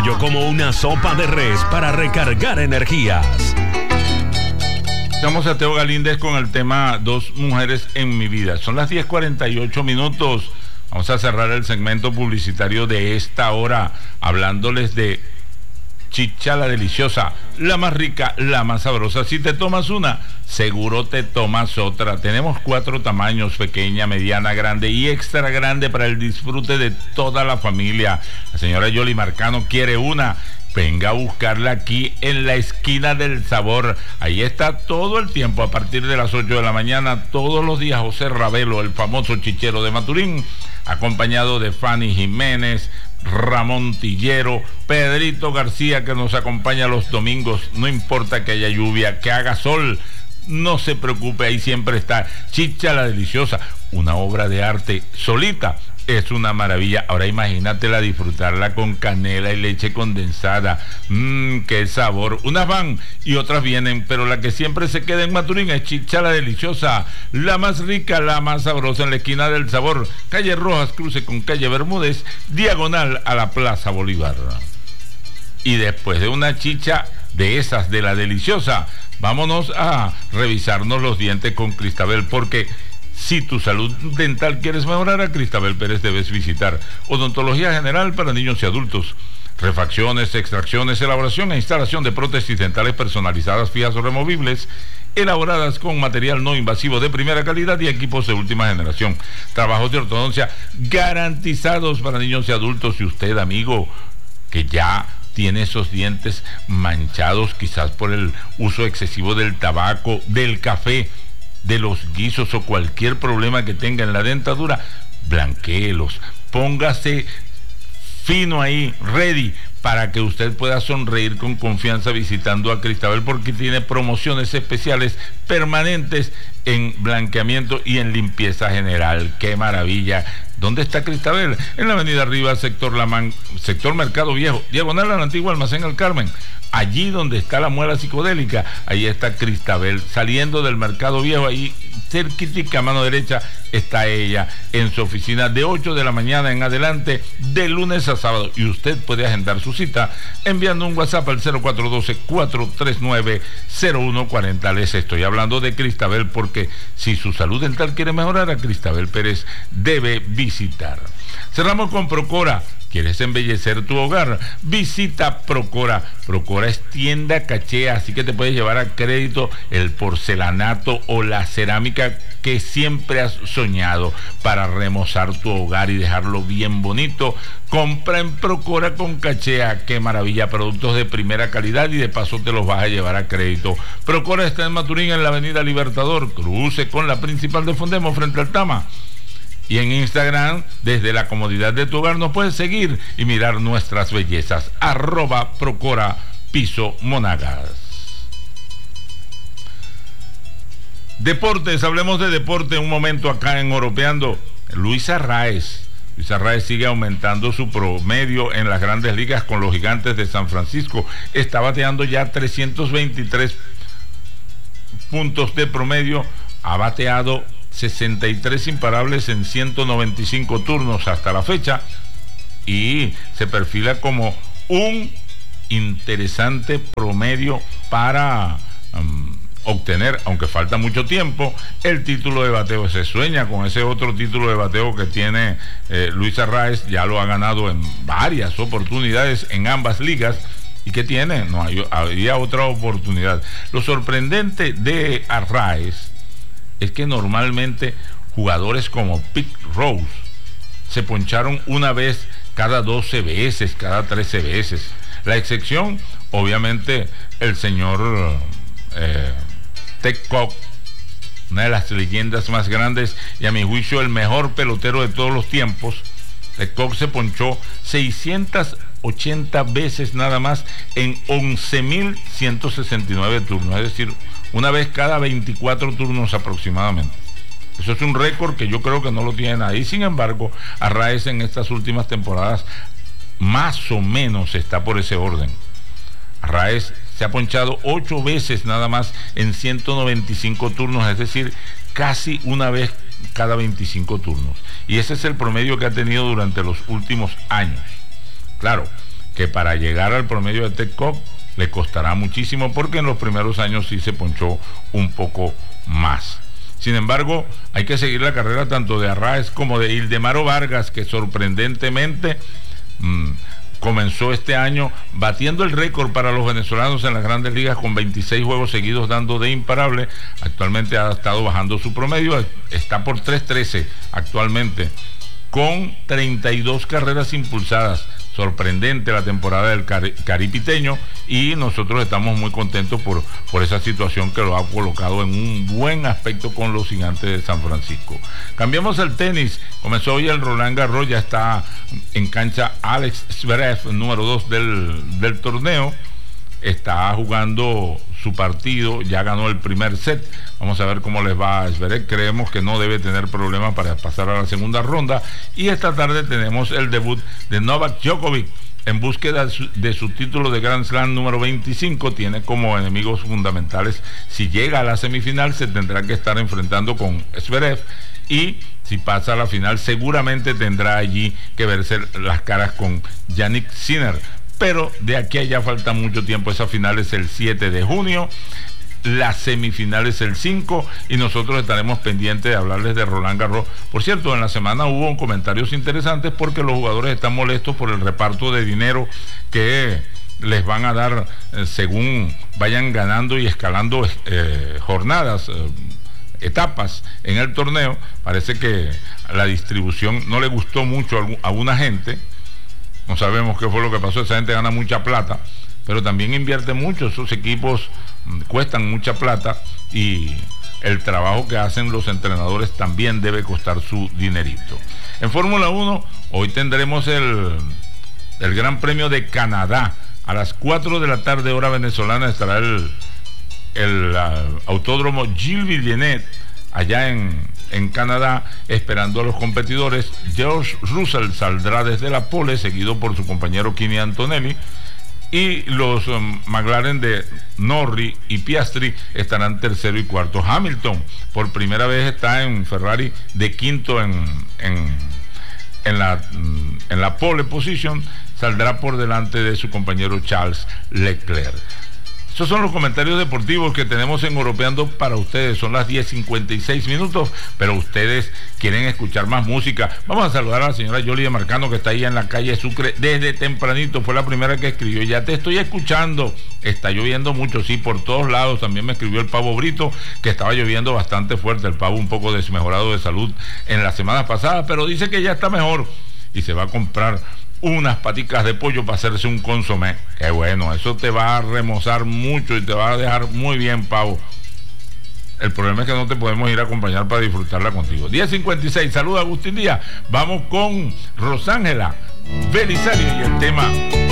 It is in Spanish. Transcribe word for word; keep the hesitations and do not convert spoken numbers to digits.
pollo como una sopa de res para recargar energías. Vamos a Teo Galíndez con el tema Dos mujeres en mi vida. Son las diez cuarenta y ocho minutos. Vamos a cerrar el segmento publicitario de esta hora hablándoles de Chicha la deliciosa, la más rica, la más sabrosa. Si te tomas una, seguro te tomas otra. Tenemos cuatro tamaños: pequeña, mediana, grande y extra grande para el disfrute de toda la familia. La señora Yoli Marcano quiere una. Venga a buscarla aquí en la esquina del sabor. Ahí está todo el tiempo a partir de las ocho de la mañana, todos los días. José Ravelo, el famoso chichero de Maturín, acompañado de Fanny Jiménez, Ramón Tillero, Pedrito García, que nos acompaña los domingos. No importa que haya lluvia, que haga sol, no se preocupe, ahí siempre está Chicha la deliciosa, una obra de arte solita. Es una maravilla. Ahora imagínatela disfrutarla con canela y leche condensada. Mmm, qué sabor. Unas van y otras vienen, pero la que siempre se queda en Maturín es Chicha la deliciosa, la más rica, la más sabrosa, en la esquina del sabor, calle Rojas, cruce con calle Bermúdez, diagonal a la Plaza Bolívar. Y después de una chicha de esas de la deliciosa, vámonos a revisarnos los dientes con Cristabel, porque si tu salud dental quieres mejorar, a Cristabel Pérez debes visitar. Odontología general para niños y adultos. Refacciones, extracciones, elaboración e instalación de prótesis dentales personalizadas, fijas o removibles, elaboradas con material no invasivo de primera calidad y equipos de última generación. Trabajos de ortodoncia garantizados para niños y adultos. Y usted, amigo, que ya tiene esos dientes manchados, quizás por el uso excesivo del tabaco, del café, de los guisos o cualquier problema que tenga en la dentadura, blanquéelos, póngase fino ahí, ready, para que usted pueda sonreír con confianza visitando a Cristabel, porque tiene promociones especiales permanentes en blanqueamiento y en limpieza general. ¡Qué maravilla! ¿Dónde está Cristabel? En la avenida Arriba, sector Lamán, sector Mercado Viejo, diagonal al antiguo almacén El Carmen. Allí donde está la muela psicodélica, ahí está Cristabel. Saliendo del Mercado Viejo, ahí cerquitica a mano derecha está ella, en su oficina de ocho de la mañana en adelante, de lunes a sábado. Y usted puede agendar su cita enviando un WhatsApp al cero cuatro uno dos, cuatro tres nueve, cero uno cuatro cero. Les estoy hablando de Cristabel, porque si su salud dental quiere mejorar, a Cristabel Pérez debe visitar. Cerramos con Procora. ¿Quieres embellecer tu hogar? Visita Procora. Procora es tienda caché, así que te puedes llevar a crédito el porcelanato o la cerámica que siempre has soñado para remozar tu hogar y dejarlo bien bonito. Compra en Procora con cachea. ¡Qué maravilla! Productos de primera calidad y de paso te los vas a llevar a crédito. Procora está en Maturín, en la avenida Libertador, cruce con la principal de Fondemo frente al Tama. Y en Instagram, desde la comodidad de tu hogar, nos puedes seguir y mirar nuestras bellezas. Arroba Procora Piso Monagas. Deportes, hablemos de deporte un momento acá en Oropeando. Luis Arraez. Luis Arraez sigue aumentando su promedio en las grandes ligas con los Gigantes de San Francisco. Está bateando ya trescientos veintitrés puntos de promedio. Ha bateado sesenta y tres imparables en ciento noventa y cinco turnos hasta la fecha, y se perfila como un interesante promedio para um, obtener, aunque falta mucho tiempo, el título de bateo. Se sueña con ese otro título de bateo que tiene eh, Luis Arraez. Ya lo ha ganado en varias oportunidades en ambas ligas. ¿Y qué tiene? No hay, había otra oportunidad. Lo sorprendente de Arraez es que normalmente jugadores como Pete Rose se poncharon una vez cada doce veces, cada trece veces. La excepción, obviamente, el señor eh, Ted Koch, una de las leyendas más grandes y a mi juicio el mejor pelotero de todos los tiempos. Ted Koch se ponchó seiscientas ochenta veces nada más en once mil ciento sesenta y nueve turnos, es decir, una vez cada veinticuatro turnos aproximadamente. Eso es un récord que yo creo que no lo tiene nadie. Sin embargo, Arraez en estas últimas temporadas más o menos está por ese orden. Arraez se ha ponchado ocho veces nada más en ciento noventa y cinco turnos, es decir, casi una vez cada veinticinco turnos. Y ese es el promedio que ha tenido durante los últimos años. Claro, que para llegar al promedio de Ted Cobb le costará muchísimo, porque en los primeros años sí se ponchó un poco más. Sin embargo, hay que seguir la carrera tanto de Arraez como de Ildemaro Vargas, que sorprendentemente mmm, comenzó este año batiendo el récord para los venezolanos en las grandes ligas con veintiséis juegos seguidos dando de imparable. Actualmente ha estado bajando su promedio, está por tres trece actualmente, con treinta y dos carreras impulsadas. Sorprendente la temporada del cari caripiteño, y nosotros estamos muy contentos por, por esa situación que lo ha colocado en un buen aspecto con los Gigantes de San Francisco. Cambiamos el tenis. Comenzó hoy el Roland Garros, ya está en cancha Alex Zverev, número dos del, del torneo. Está jugando su partido, ya ganó el primer set. Vamos a ver cómo les va a Zverev. Creemos que no debe tener problemas para pasar a la segunda ronda. Y esta tarde tenemos el debut de Novak Djokovic en búsqueda de su, de su título de Grand Slam número veinticinco. Tiene como enemigos fundamentales, si llega a la semifinal, se tendrá que estar enfrentando con Zverev, y si pasa a la final, seguramente tendrá allí que verse las caras con Jannik Sinner. Pero de aquí a allá falta mucho tiempo. Esa final es el siete de junio, la semifinal es el cinco, y nosotros estaremos pendientes de hablarles de Roland Garros. Por cierto, en la semana hubo comentarios interesantes porque los jugadores están molestos por el reparto de dinero que les van a dar eh, según vayan ganando y escalando eh, jornadas, eh, etapas en el torneo. Parece que la distribución no le gustó mucho a alguna gente. No sabemos qué fue lo que pasó. Esa gente gana mucha plata, pero también invierte mucho. Esos equipos cuestan mucha plata, y el trabajo que hacen los entrenadores también debe costar su dinerito. En Fórmula uno, hoy tendremos el, el Gran Premio de Canadá. A las cuatro de la tarde, hora venezolana, estará el, el uh, autódromo Gilles Villeneuve allá en, en Canadá, esperando a los competidores. George Russell saldrá desde la pole, seguido por su compañero Kimi Antonelli, y los um, McLaren de Norris y Piastri estarán tercero y cuarto. Hamilton por primera vez está en Ferrari de quinto en, en, en, la, en la pole position, saldrá por delante de su compañero Charles Leclerc. Esos son los comentarios deportivos que tenemos en Europeando para ustedes. Son las diez cincuenta y seis minutos, pero ustedes quieren escuchar más música. Vamos a saludar a la señora Yoli de Marcano, que está ahí en la calle Sucre desde tempranito. Fue la primera que escribió: ya te estoy escuchando. Está lloviendo mucho, sí, por todos lados. También me escribió el Pavo Brito, que estaba lloviendo bastante fuerte. El Pavo un poco desmejorado de salud en las semanas pasadas, pero dice que ya está mejor y se va a comprar unas paticas de pollo para hacerse un consomé. Qué bueno, eso te va a remozar mucho y te va a dejar muy bien, Pavo. El problema es que no te podemos ir a acompañar para disfrutarla contigo. diez cincuenta y seis, saluda Agustín Díaz. Vamos con Rosángela Belisario y el tema